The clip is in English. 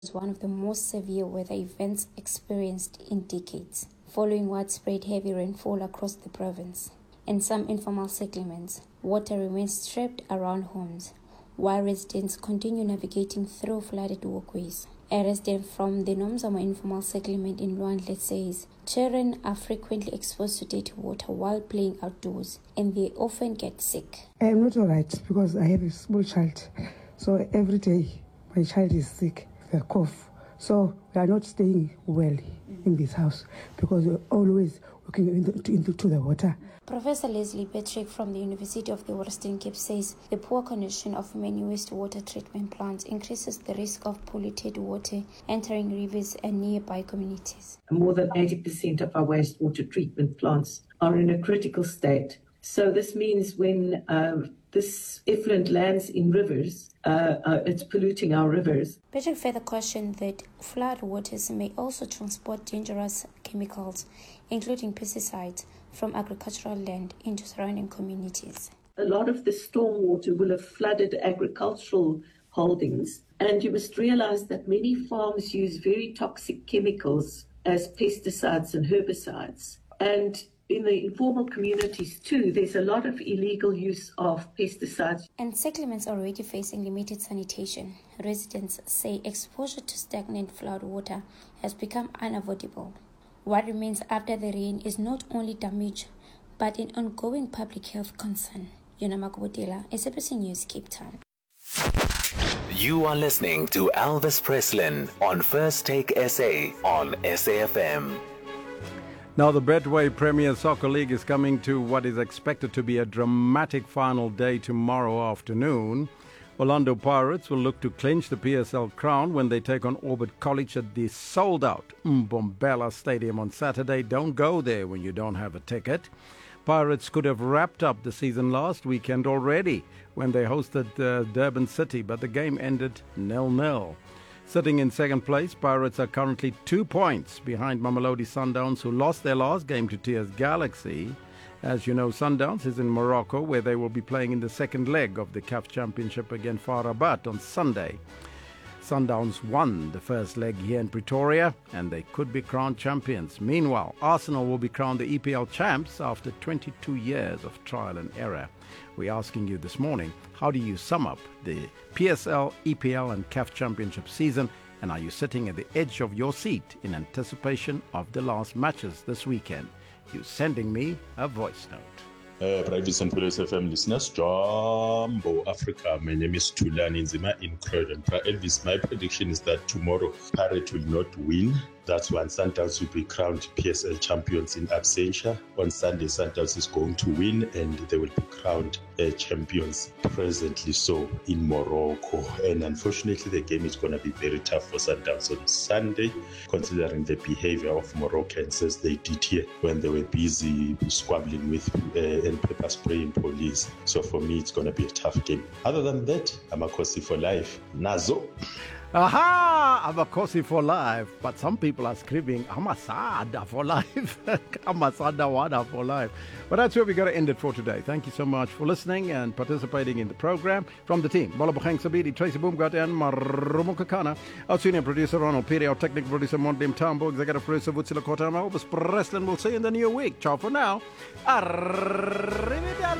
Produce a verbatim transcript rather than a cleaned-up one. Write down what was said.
was one of the most severe weather events experienced in decades, following widespread heavy rainfall across the province. In some informal settlements, water remains trapped around homes, while residents continue navigating through flooded walkways. A resident from the Nomzamo informal settlement in Lwandle says children are frequently exposed to dirty water while playing outdoors, and they often get sick. I'm not all right because I have a small child. So every day my child is sick, they cough. So we are not staying well in this house because we're always looking into, into the water. Professor Leslie Patrick from the University of the Western Cape says the poor condition of many wastewater treatment plants increases the risk of polluted water entering rivers and nearby communities. More than eighty percent of our wastewater treatment plants are in a critical state. So this means when uh, this effluent lands in rivers, uh, uh, it's polluting our rivers. Patrick further cautioned that flood waters may also transport dangerous chemicals, including pesticides, from agricultural land into surrounding communities. A lot of the stormwater will have flooded agricultural holdings, and you must realize that many farms use very toxic chemicals as pesticides and herbicides. And in the informal communities too, there's a lot of illegal use of pesticides. And settlements already facing limited sanitation. Residents say exposure to stagnant flood water has become unavoidable. What remains after the rain is not only damage, but an ongoing public health concern. Yona Makubotela, S A B C News, Cape Town. You are listening to Elvis Preslin on First Take S A on S A F M. Now, the Betway Premier Soccer League is coming to what is expected to be a dramatic final day tomorrow afternoon. Orlando Pirates will look to clinch the P S L crown when they take on Orbit College at the sold-out Mbombela Stadium on Saturday. Don't go there when you don't have a ticket. Pirates could have wrapped up the season last weekend already when they hosted uh, Durban City, but the game ended nil-nil. Sitting in second place, Pirates are currently two points behind Mamelodi Sundowns, who lost their last game to T S Galaxy. As you know, Sundowns is in Morocco, where they will be playing in the second leg of the C A F Championship against F A R Rabat on Sunday. Sundowns won the first leg here in Pretoria, and they could be crowned champions. Meanwhile, Arsenal will be crowned the E P L champs after twenty-two years of trial and error. We're asking you this morning, how do you sum up the P S L, E P L and C A F Championship season? And are you sitting at the edge of your seat in anticipation of the last matches this weekend? You're sending me a voice note. Uh, Private and Police F M listeners, Jumbo Africa. My name is Tulani Nzima in Croydon. Elvis, my prediction is that tomorrow Pirate will not win. That's when Sundowns will be crowned P S L champions in absentia. On Sunday, Sundowns is going to win and they will be crowned uh, champions presently so in Morocco. And unfortunately, the game is going to be very tough for Sundowns on Sunday, considering the behavior of Moroccans as they did here when they were busy squabbling with uh, and pepper spraying police. So for me, it's going to be a tough game. Other than that, I'm a Kosi for life. Nazo. Aha! Avakosi for life. But some people are screaming, Amasada for life. Amasada Wada for life. But that's where we got to end it for today. Thank you so much for listening and participating in the program. From the team, Bola Bacheng Sabidi, Tracy Boomgat, and Marumo Kakana. Our senior producer, Ronald Piri. Our technical producer, Mondim Tambo. Executive producer, Vutsila Kota. And Elvis Preslin. We'll see you in the new week. Ciao for now. Arrivederci.